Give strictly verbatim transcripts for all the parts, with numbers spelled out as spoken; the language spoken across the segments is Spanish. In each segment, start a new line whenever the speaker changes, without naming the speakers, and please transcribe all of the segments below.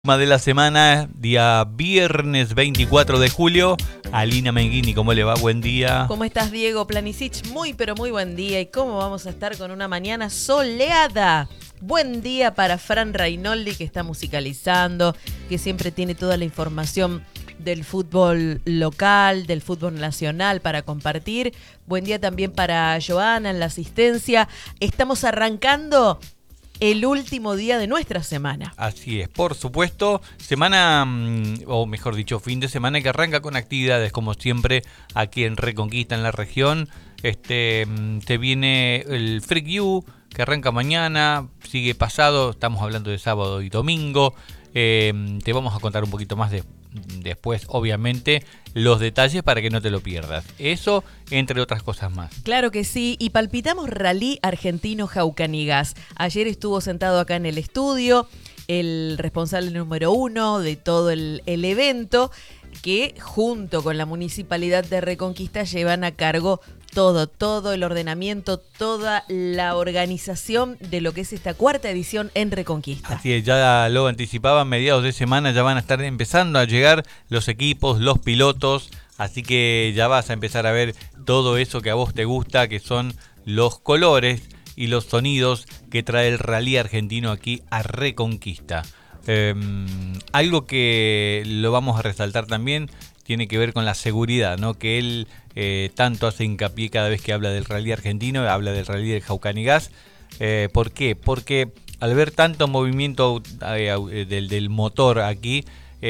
De la semana, día viernes veinticuatro de julio. Alina Menghini, ¿cómo le va? Buen día.
¿Cómo estás, Diego Planisic? Muy, pero muy buen día. ¿Y cómo vamos a estar con una mañana soleada? Buen día para Fran Rainoldi, que está musicalizando, que siempre tiene toda la información del fútbol local, del fútbol nacional para compartir. Buen día también para Joana en la asistencia. Estamos arrancando el último día de nuestra semana.
Así es, por supuesto, semana, o mejor dicho, fin de semana que arranca con actividades como siempre aquí en Reconquista, en la región. Este, te viene el Freak You, que arranca mañana, sigue pasado, estamos hablando de sábado y domingo. Eh, te vamos a contar un poquito más de, después, obviamente, los detalles para que no te lo pierdas. Eso, entre otras cosas más.
Claro que sí, y palpitamos Rally Argentino Jaucanigas. Ayer estuvo sentado acá en el estudio el responsable número uno de todo el, el evento, que junto con la Municipalidad de Reconquista llevan a cargo todo, todo el ordenamiento, toda la organización de lo que es esta cuarta edición en Reconquista.
Así es, ya lo anticipaba, mediados de semana ya van a estar empezando a llegar los equipos, los pilotos, así que ya vas a empezar a ver todo eso que a vos te gusta, que son los colores y los sonidos que trae el rally argentino aquí a Reconquista. Eh, algo que lo vamos a resaltar también tiene que ver con la seguridad, ¿no? Que él eh, tanto hace hincapié cada vez que habla del rally argentino, habla del rally del Jaucanigas. Eh, ¿Por qué? Porque al ver tanto movimiento eh, del, del motor aquí,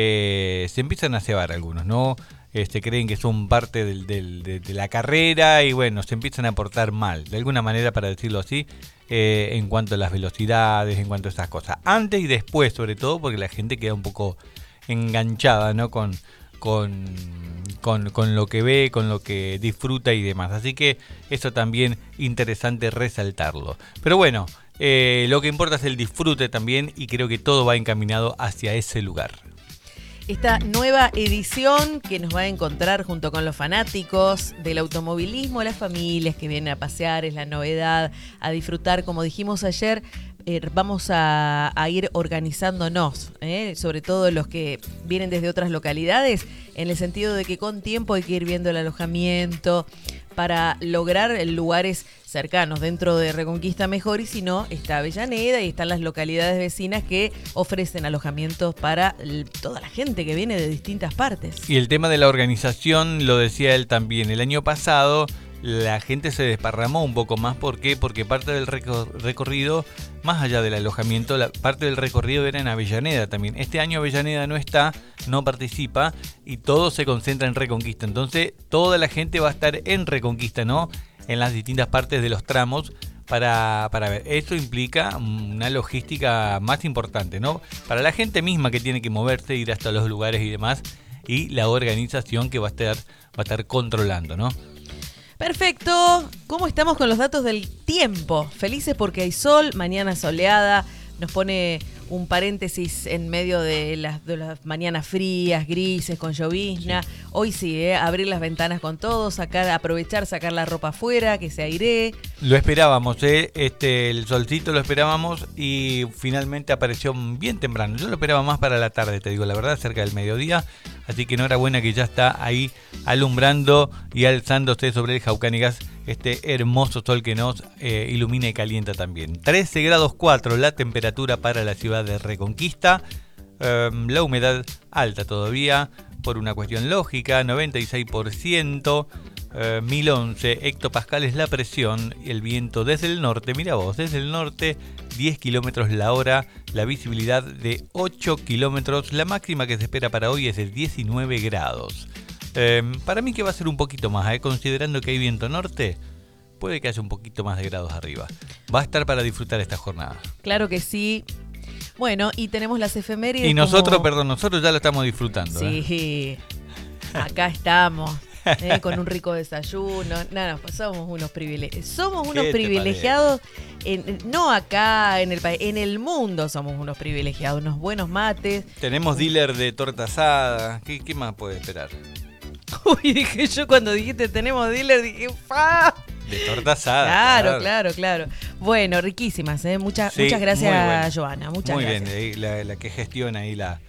eh, se empiezan a cebar algunos, ¿no? Este, creen que son parte del, del, de, de la carrera y bueno, se empiezan a portar mal, de alguna manera, para decirlo así, eh, en cuanto a las velocidades, en cuanto a esas cosas. Antes y después, sobre todo, porque la gente queda un poco enganchada, ¿no? Con... Con, con, con lo que ve, con lo que disfruta y demás. Así que eso también interesante resaltarlo. Pero bueno, eh, lo que importa es el disfrute también y creo que todo va encaminado hacia ese lugar.
Esta nueva edición que nos va a encontrar junto con los fanáticos del automovilismo, las familias que vienen a pasear, es la novedad, a disfrutar, como dijimos ayer. Eh, vamos a, a ir organizándonos, ¿eh? Sobre todo los que vienen desde otras localidades, en el sentido de que con tiempo hay que ir viendo el alojamiento para lograr lugares cercanos dentro de Reconquista mejor, y si no, está Avellaneda y están las localidades vecinas que ofrecen alojamientos para el, toda la gente que viene de distintas partes.
Y el tema de la organización, lo decía él también, el año pasado la gente se desparramó un poco más. ¿Por qué? Porque parte del recor- recorrido, más allá del alojamiento, la parte del recorrido era en Avellaneda también. Este año Avellaneda no está, no participa y todo se concentra en Reconquista. Entonces toda la gente va a estar en Reconquista, ¿no? En las distintas partes de los tramos para, para ver. Eso implica una logística más importante, ¿no? Para la gente misma que tiene que moverse, ir hasta los lugares y demás, y la organización que va a estar, va a estar controlando, ¿no?
Perfecto. ¿Cómo estamos con los datos del tiempo? Felices porque hay sol, mañana soleada. Nos pone un paréntesis en medio de las, de las mañanas frías, grises, con llovizna. Sí. Hoy sí, ¿eh? Abrir las ventanas con todo, sacar, aprovechar, sacar la ropa afuera, que se airee.
Lo esperábamos, ¿eh? Este, el solcito lo esperábamos y finalmente apareció bien temprano. Yo lo esperaba más para la tarde, te digo la verdad, cerca del mediodía. Así que enhorabuena que ya está ahí alumbrando y alzándose sobre el Jaucanigas este hermoso sol que nos eh, ilumina y calienta también. trece grados cuatro la temperatura para la ciudad de Reconquista. Eh, la humedad alta todavía por una cuestión lógica, noventa y seis por ciento. Eh, mil once hectopascales la presión, el viento desde el norte, mira vos, desde el norte diez kilómetros la hora, la visibilidad de ocho kilómetros, la máxima que se espera para hoy es de diecinueve grados. Eh, para mí que va a ser un poquito más, ¿eh? Considerando que hay viento norte, puede que haya un poquito más de grados arriba. Va a estar para disfrutar esta jornada.
Claro que sí. Bueno, y tenemos las efemérides.
Y nosotros,
como...
perdón, nosotros ya lo estamos disfrutando.
Sí,
¿eh?
Acá estamos. Eh, con un rico desayuno. No, no, somos unos privilegiados. Somos unos privilegiados, en, no acá en el país, en el mundo somos unos privilegiados, unos buenos mates.
Tenemos dealer de torta asada. ¿Qué, qué más puede esperar?
Uy, dije yo cuando dijiste tenemos dealer, dije ¡fa!
De torta asada.
Claro, claro, claro. Bueno, riquísimas, ¿eh? Muchas,
Sí,
muchas
muy
gracias,
bueno.
Joana. Muchas
Muy
gracias.
bien, eh, la, la que gestiona ahí la,